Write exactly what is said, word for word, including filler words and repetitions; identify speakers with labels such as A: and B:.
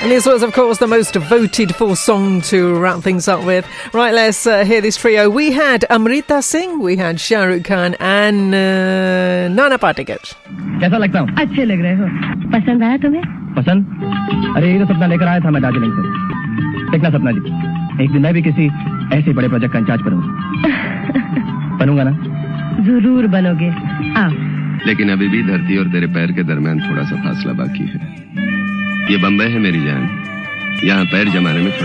A: And this was, of course, the most voted for song to wrap things up with. Right, let's uh, hear this trio. We had Amrita Singh, we had Shah Rukh Khan and uh, Nana Patekar.
B: कैसा लगता हूँ?
C: अच्छे लग रहे हो. पसंद आया तुम्हें?
B: पसंद? अरे ये तो सपना लेकर आया था मैं दार्जिलिंग से. देखना सपना जी, एक दिन मैं भी किसी ऐसे बड़े प्रोजेक्ट का इंचार्ज बनूंगा. बनूंगा ना?
C: जरूर बनोगे. हाँ.
D: लेकिन अभी भी धरती और तेरे पैर के दरमियान थोड़ा सा फासला बाकी है. ये बम्बई है मेरी जान, यहाँ पैर जमाने में